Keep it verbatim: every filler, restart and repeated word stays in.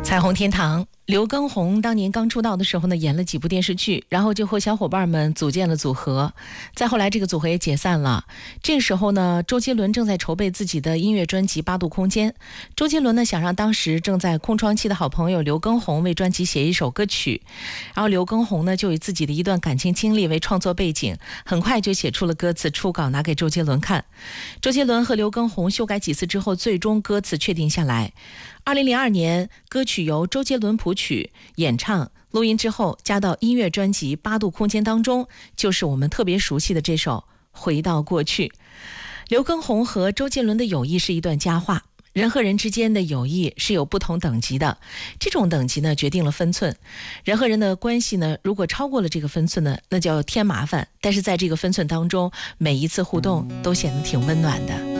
彩虹天堂，刘畊宏当年刚出道的时候呢，演了几部电视剧，然后就和小伙伴们组建了组合。再后来，这个组合也解散了。这个时候呢，周杰伦正在筹备自己的音乐专辑《八度空间》。周杰伦呢，想让当时正在空窗期的好朋友刘畊宏为专辑写一首歌曲。然后刘畊宏呢，就以自己的一段感情经历为创作背景，很快就写出了歌词初稿，拿给周杰伦看。周杰伦和刘畊宏修改几次之后，最终歌词确定下来。二零零二年，歌曲由周杰伦谱曲、演唱、录音之后，加到音乐专辑《八度空间》当中，就是我们特别熟悉的这首《回到过去》。刘畊宏和周杰伦的友谊是一段佳话。人和人之间的友谊是有不同等级的，这种等级呢，决定了分寸。人和人的关系呢，如果超过了这个分寸呢，那叫添麻烦。但是在这个分寸当中，每一次互动都显得挺温暖的。